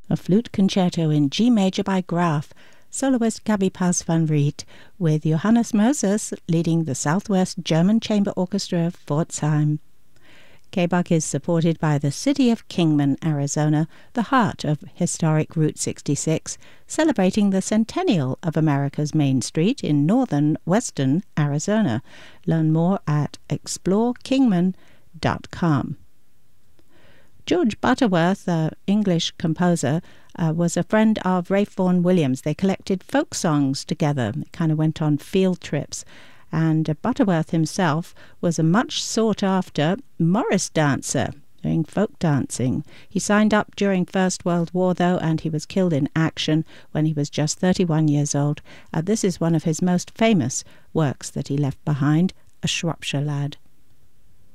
A flute concerto in G major by Graf, soloist Gabi Paz van Riet, with Johannes Moses leading the Southwest German Chamber Orchestra of Pforzheim. KBUK is supported by the city of Kingman, Arizona, the heart of historic Route 66, celebrating the centennial of America's Main Street in northern western Arizona. Learn more at explorekingman.com. George Butterworth, an English composer, was a friend of Ralph Vaughan Williams. They collected folk songs together. They kind of went on field trips. And Butterworth himself was a much sought-after Morris dancer, doing folk dancing. He signed up during First World War, though, and he was killed in action when he was just 31 years old. This is one of his most famous works that he left behind, A Shropshire Lad.